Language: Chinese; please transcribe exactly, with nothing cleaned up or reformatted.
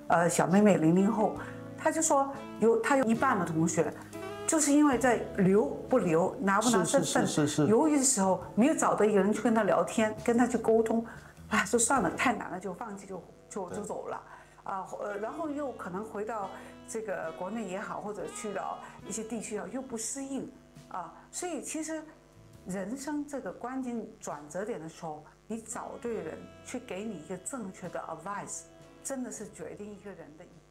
呃小妹妹零零后，她就说有她有一半的同学。就是因为在留不留、拿不拿身份、犹豫的时候，没有找到一个人去跟他聊天、跟他去沟通，啊，就算了，太难了，就放弃，就就就走了，啊，呃，然后又可能回到这个国内也好，或者去到一些地区啊，又不适应，啊，所以其实人生这个关键转折点的时候，你找对人去给你一个正确的 advice，真的是决定一个人的一。